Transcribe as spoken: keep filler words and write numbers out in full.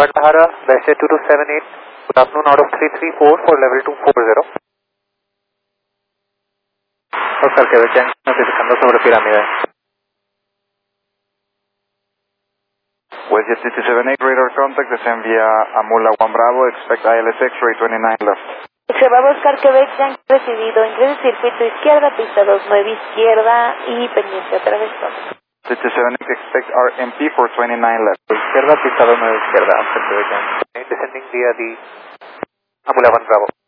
Guadalajara, Westjet two two seven eight, good afternoon out of three three four for level two forty. Oscar Quebec Yankee notificando sobre pirámide. Westjet two two seven eight, radar contact, descend via Amula one Bravo, expect I L S X-ray twenty-nine left. Observado Oscar Quebec Yankee recibido, ingrese circuito izquierda, pista dos nueve izquierda y pendiente otra vez. two two seven eight, expect R M P for twenty-nine left. Izquierda, pista dos nueve izquierda, Oscar Quebec Yankee. Descending via the Amula one Bravo.